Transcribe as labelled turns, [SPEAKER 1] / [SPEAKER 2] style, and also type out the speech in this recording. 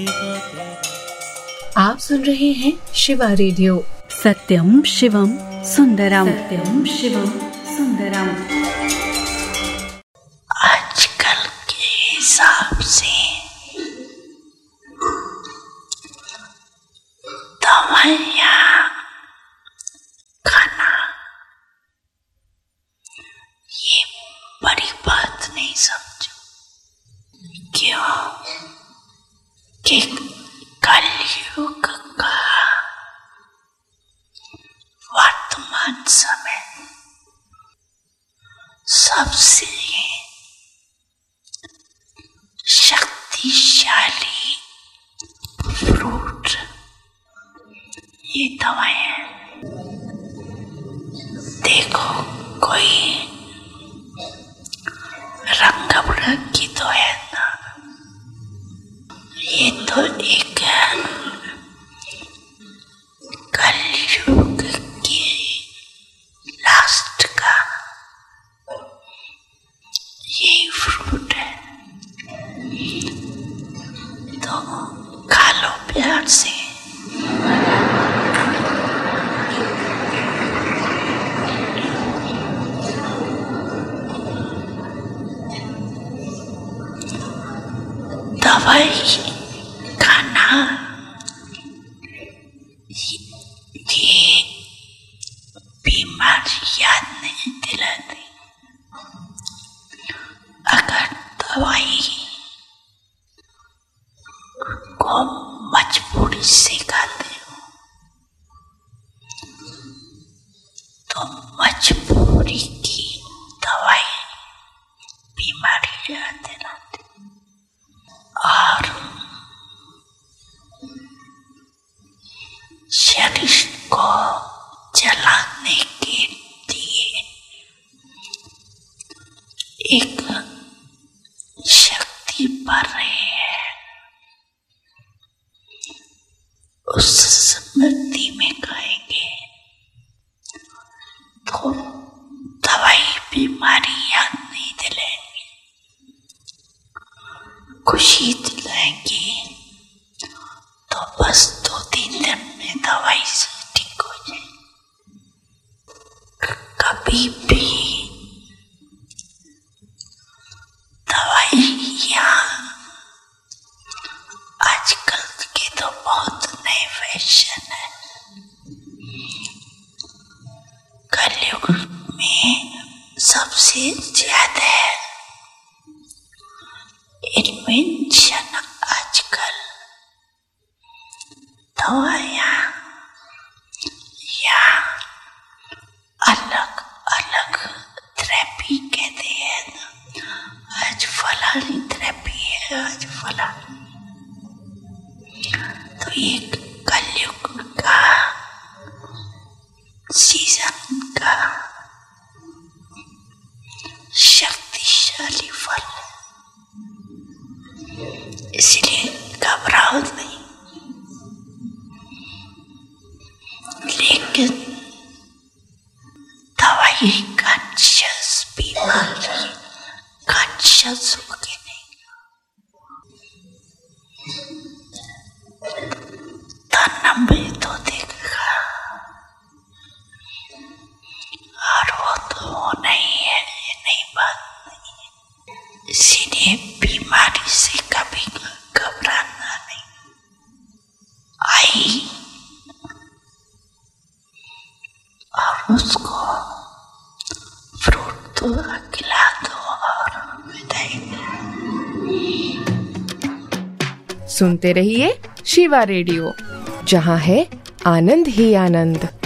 [SPEAKER 1] आप सुन रहे हैं शिवा रेडियो।
[SPEAKER 2] सत्यम शिवम सुंदरम, सत्यम शिवम सुंदरम।
[SPEAKER 3] आजकल के हिसाब से दवाइयाँ खाना ये बड़ी बात नहीं समझो। क्यों कि कलयुग का वर्तमान समय सबसे शक्तिशाली फ्रूट ये दवाएं। देखो कोई रंग बिरंगी तो है ना, ये तो एक कलयुग के लास्ट का यही फ्रूट है, तो खा लो प्यार से। दवाई खाना ये बीमारी याद नहीं दिलाती। अगर दवाई को मजबूरी से खाते हो तो मजबूरी की दवाई बीमारी याद दिलाती। और शरीर को जलाने के लिए एक शक्ति बढ़ रही है, उस स्मृति में खाएंगे तो दवाई बीमारी याद नहीं दिलाएंगे, खुशी दिलाएंगे। तो बस 2-3 दिन में दवाई से ठीक हो जाए। कभी भी दवाइयाँ आजकल के तो बहुत नए फैशन है। कलयुग में सबसे ज्यादा इन्वेंशन आजकल दवाइयाँ या अलग अलग थेरेपी कहते हैं ना, आज फलानी थेरेपी है, आज फलानी। तो ये कलयुग का सीजन का शक्तिशाली फल है, इसलिए घबराओ नहीं। लेकिन दवाई कॉन्शियस बीमारी कॉन्शियस होके नहीं, तन में तो देखेगा और वो तो वो नहीं है, ये नहीं बात नहीं है। इसीलिए बीमारी से कभी घबराना नहीं। आई और उसको फ्रूट तो खिला दो और विदाई दो।
[SPEAKER 1] सुनते रहिए शिवा रेडियो, जहाँ है आनंद ही आनंद।